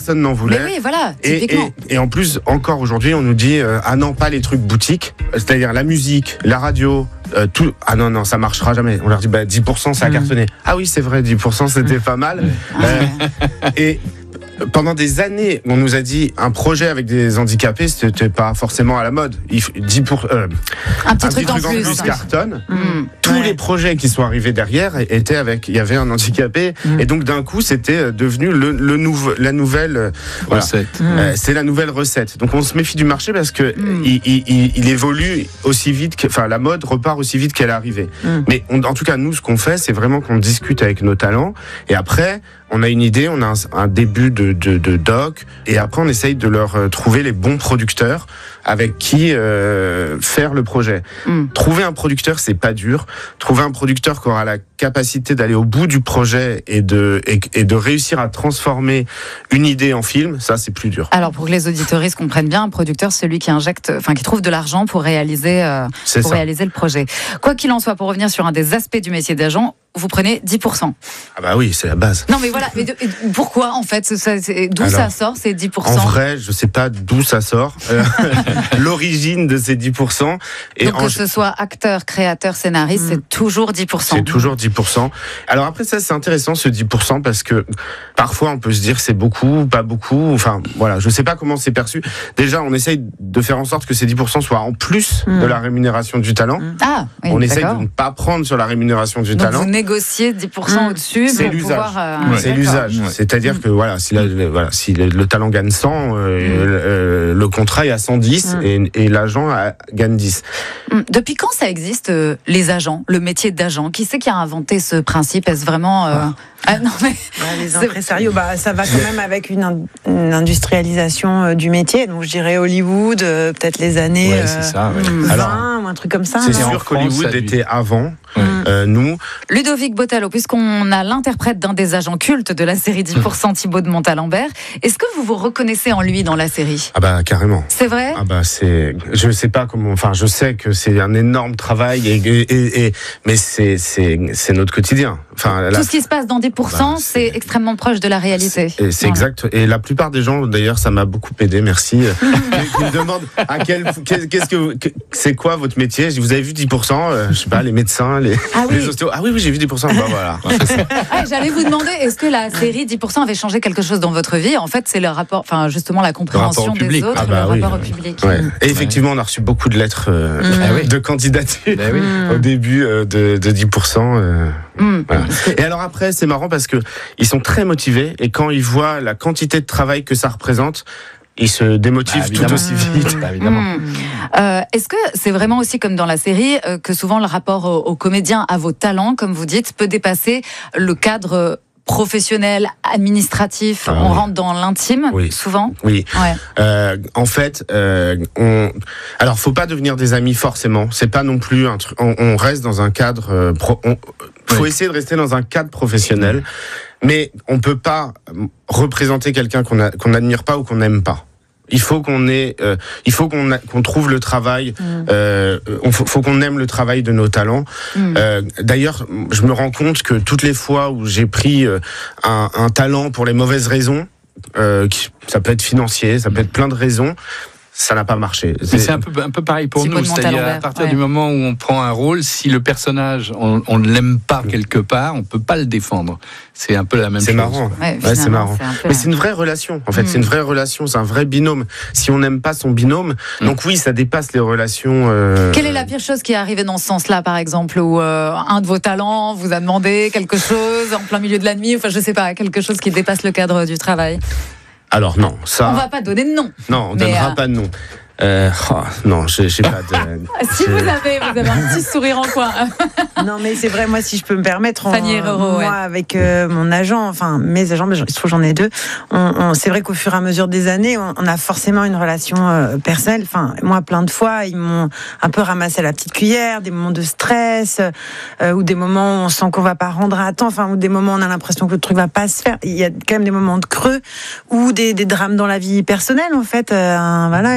personne n'en voulait. Mais oui, voilà, typiquement. Et en plus, encore aujourd'hui, on nous dit ah non, pas les trucs boutiques, c'est-à-dire la musique, la radio. Tout. Ah non, ça marchera jamais. On leur dit 10% ça a cartonné. Ah oui, c'est vrai, 10% c'était pas mal. Et pendant des années, on nous a dit un projet avec des handicapés, c'était pas forcément à la mode. 10% un petit truc en plus cartonne. Tous les projets qui sont arrivés derrière étaient avec. Il y avait un handicapé, et donc d'un coup, c'était devenu la nouvelle recette. C'est la nouvelle recette. Donc on se méfie du marché parce que il évolue aussi vite. Enfin, la mode repart aussi vite qu'elle est arrivée. Mais en tout cas, nous, ce qu'on fait, c'est vraiment qu'on discute avec nos talents, et après, on a une idée, on a un début de doc, et après on essaye de leur trouver les bons producteurs avec qui faire le projet. Trouver un producteur, c'est pas dur. Trouver un producteur qui aura la capacité d'aller au bout du projet et de réussir à transformer une idée en film, ça c'est plus dur. Alors pour que les auditeuristes comprennent bien, un producteur, c'est celui qui qui trouve de l'argent pour réaliser le projet. Quoi qu'il en soit, pour revenir sur un des aspects du métier d'agent, vous prenez 10%. Ah bah oui, c'est la base. Non mais voilà, pourquoi en fait d'où ça sort ces 10%? En vrai, je sais pas d'où ça sort, l'origine de ces 10%. Et donc que ce soit acteur, créateur, scénariste, c'est toujours 10%. C'est toujours 10%. Alors après ça, c'est intéressant ce 10% parce que parfois on peut se dire c'est beaucoup, pas beaucoup. Enfin voilà, je sais pas comment c'est perçu. Déjà, on essaye de faire en sorte que ces 10% soient en plus de la rémunération du talent. Ah, oui, on essaye de ne pas prendre sur la rémunération du talent. Négocier 10% au-dessus c'est pour l'usage. Pouvoir... C'est l'usage. C'est-à-dire que voilà, si le talent gagne 100, le contrat est à 110 et l'agent gagne 10. Depuis quand ça existe, les agents, le métier d'agent? Qui c'est qui a inventé ce principe? Est-ce vraiment... non, mais... les impresarios, ça va quand même avec une industrialisation du métier. Donc je dirais Hollywood, peut-être les années 20 Alors, ou un truc comme ça. C'est sûr qu'Hollywood était avant. Nous. Ludovic Bottalo, puisqu'on a l'interprète d'un des agents cultes de la série 10%, Thibaut de Montalembert, est-ce que vous vous reconnaissez en lui dans la série? Ah bah carrément. C'est vrai? Ah bah je sais pas comment, enfin je sais que c'est un énorme travail mais c'est notre quotidien. Enfin, tout ce qui se passe dans 10%, c'est extrêmement proche de la réalité. C'est exact. Et la plupart des gens, d'ailleurs, ça m'a beaucoup aidé, merci. Qui me demandent c'est quoi votre métier? Je dis, vous avez vu 10%, je sais pas, les médecins, les ostéos. Ah oui, j'ai vu 10%. Bah voilà. J'allais vous demander, est-ce que la série 10% avait changé quelque chose dans votre vie? En fait, c'est le rapport, justement la compréhension des autres, le rapport au public. Ouais. Et effectivement, on a reçu beaucoup de lettres de candidature au début de 10%. Voilà. Et alors après, c'est marrant parce que ils sont très motivés et quand ils voient la quantité de travail que ça représente, ils se démotivent tout aussi vite. Évidemment. Est-ce que c'est vraiment aussi comme dans la série que souvent le rapport aux comédiens, à vos talents, comme vous dites, peut dépasser le cadre professionnel, administratif, on rentre dans l'intime, souvent. Oui. Ouais. En fait, alors faut pas devenir des amis forcément. C'est pas non plus un truc. On reste dans un cadre. Faut essayer de rester dans un cadre professionnel, mais on peut pas représenter quelqu'un qu'on n'admire pas ou qu'on n'aime pas. Il faut qu'on trouve le travail. Faut qu'on aime le travail de nos talents. D'ailleurs, je me rends compte que toutes les fois où j'ai pris un talent pour les mauvaises raisons, ça peut être financier, ça peut être plein de raisons. Ça n'a pas marché. C'est un peu pareil pour nous. C'est-à-dire, à partir du moment où on prend un rôle, si le personnage, on ne l'aime pas quelque part, on ne peut pas le défendre. C'est un peu la même chose. C'est marrant. C'est marrant. Mais c'est une vraie relation. En fait, c'est une vraie relation. C'est un vrai binôme. Si on n'aime pas son binôme, donc oui, ça dépasse les relations. Quelle est la pire chose qui est arrivée dans ce sens-là, par exemple, où un de vos talents vous a demandé quelque chose en plein milieu de la nuit, enfin, je sais pas, quelque chose qui dépasse le cadre du travail? Alors non, ça. On va pas donner de nom. Non, on donnera pas de nom. Non, j'ai pas de. Si vous avez un petit sourire en coin. Non, mais c'est vrai, moi, si je peux me permettre, moi, avec mon agent, enfin mes agents, il se trouve j'en ai deux. C'est vrai qu'au fur et à mesure des années, on a forcément une relation personnelle. Enfin, moi, plein de fois, ils m'ont un peu ramassé à la petite cuillère, des moments de stress, ou des moments où on sent qu'on va pas rendre à temps, enfin, ou des moments où on a l'impression que le truc va pas se faire. Il y a quand même des moments de creux ou des drames dans la vie personnelle, en fait. Voilà, une séparation.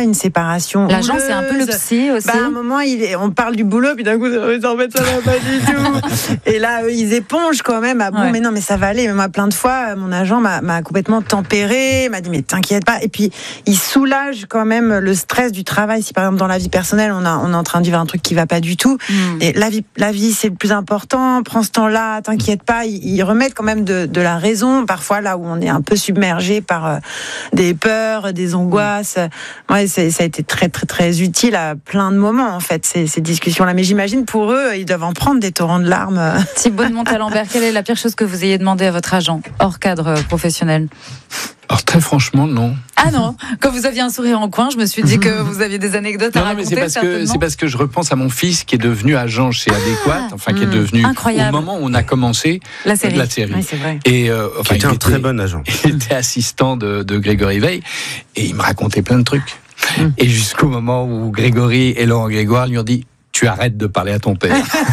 déclaration. L'agent, c'est un peu le psy aussi. À un moment, on parle du boulot, puis d'un coup, en fait, ça va pas du tout. Et là, ils épongent quand même. Bon, mais non, mais ça va aller. Mais moi, plein de fois, mon agent m'a complètement tempéré, m'a dit, mais t'inquiète pas. Et puis, il soulage quand même le stress du travail. Si par exemple, dans la vie personnelle, on est en train de vivre un truc qui va pas du tout. Et la vie, c'est le plus important. Prends ce temps-là, t'inquiète pas. Ils remettent quand même de la raison. Parfois, là où on est un peu submergé par des peurs, des angoisses. Ouais, ça a été très, très, très utile à plein de moments, en fait, ces discussions-là. Mais j'imagine pour eux, ils doivent en prendre des torrents de larmes. Thibaut de Montalembert, quelle est la pire chose que vous ayez demandé à votre agent, hors cadre professionnel? Alors très franchement, non. Ah non, quand vous aviez un sourire en coin, je me suis dit que vous aviez des anecdotes à raconter. Non, mais c'est parce que je repense à mon fils qui est devenu agent chez Adéquate, qui est devenu incroyable. Au moment où on a commencé la série. Oui, c'est vrai. Et il était un très bon agent. Il était assistant de Grégory Veil et il me racontait plein de trucs. Et jusqu'au moment où Grégory et Laurent Grégoire lui ont dit: tu arrêtes de parler à ton père.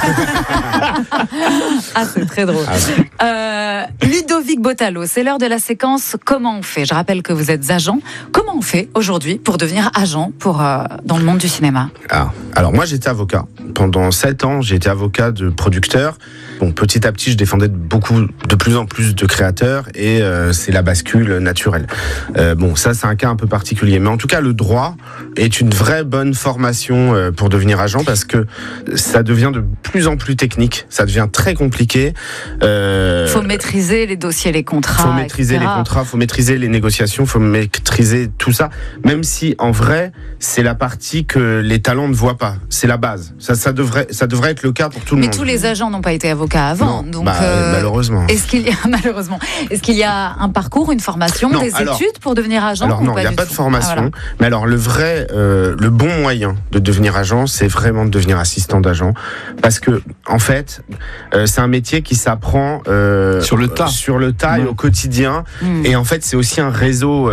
Ah, c'est très drôle. Ludovic Bottalo, c'est l'heure de la séquence Comment on fait. Je rappelle que vous êtes agent. Comment on fait aujourd'hui pour devenir agent dans le monde du cinéma? Alors moi, j'étais avocat. Pendant 7 ans, j'ai été avocat de producteur. Bon, petit à petit, je défendais de plus en plus de créateurs et c'est la bascule naturelle. Ça, c'est un cas un peu particulier. Mais en tout cas, le droit est une vraie bonne formation pour devenir agent parce que ça devient de plus en plus technique. Ça devient très compliqué. Faut maîtriser les dossiers, les contrats. Faut maîtriser les contrats, faut maîtriser les négociations, faut maîtriser tout ça. Même si, en vrai, c'est la partie que les talents ne voient pas. C'est la base. Ça devrait être le cas pour tout le monde. Mais tous les agents n'ont pas été avocats avant. Non, donc, malheureusement. Est-ce qu'il y a un parcours, une formation, études pour devenir agent? Alors non, il n'y a pas de formation. Voilà. Mais alors le bon moyen de devenir agent, c'est vraiment de devenir assistant d'agent. Parce que, en fait, c'est un métier qui s'apprend sur le tas et au quotidien. Et en fait, c'est aussi un réseau.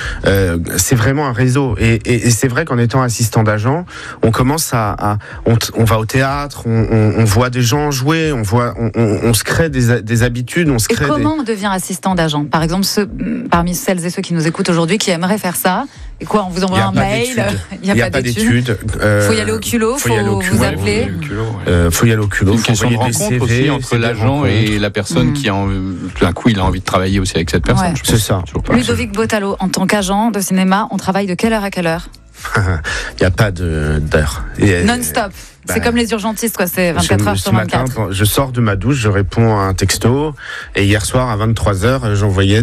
C'est vraiment un réseau. Et c'est vrai qu'en étant assistant d'agent, on commence on va au théâtre, on voit des gens jouer, on se crée des habitudes. Comment on devient assistant d'agent? Par exemple, parmi celles et ceux qui nous écoutent aujourd'hui qui aimeraient faire ça, et quoi, on vous envoie un mail? Il n'y a pas d'études. Faut y aller au culot, faut vous appeler. Faut y aller au culot. C'est une question de rencontre aussi entre l'agent et la personne qui tout d'un coup, il a envie de travailler aussi avec cette personne. Ouais. C'est ça. Ludovic Bottalo, en tant qu'agent de cinéma, on travaille de quelle heure à quelle heure? Il n'y a pas d'heure. Non-stop. C'est comme les urgentistes, quoi. C'est 24 heures sur 24. Matin, je sors de ma douche, je réponds à un texto. Et hier soir, à 23h, j'envoyais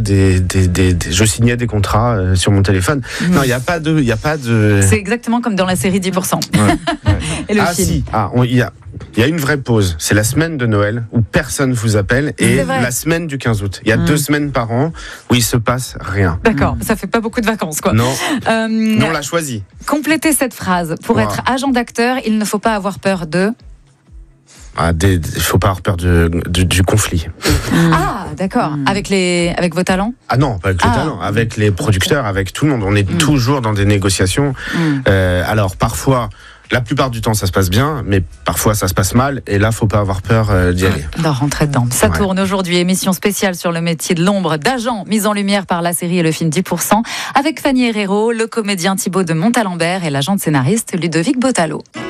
je signais des contrats sur mon téléphone. Non, il n'y a pas de. C'est exactement comme dans la série 10%. Et le film. Il y a une vraie pause. C'est la semaine de Noël où personne vous appelle et la semaine du 15 août. Il y a 2 semaines par an où il se passe rien. D'accord. Ça fait pas beaucoup de vacances, quoi. Non. On l'a choisi. Complétez cette phrase. Pour être agent d'acteur, il ne faut pas avoir peur de. Il ne faut pas avoir peur du conflit. Ah, d'accord. Avec vos talents? Ah non, pas avec les talents, avec les producteurs, avec tout le monde. On est toujours dans des négociations. Alors parfois, la plupart du temps, ça se passe bien, mais parfois ça se passe mal. Et là, faut pas avoir peur d'y aller. D'en rentrer dedans. Ça tourne aujourd'hui. Émission spéciale sur le métier de l'ombre d'agent, mise en lumière par la série et le film 10%, avec Fanny Herrero, le comédien Thibaut de Montalembert et l'agent de scénariste Ludovic Bottalo.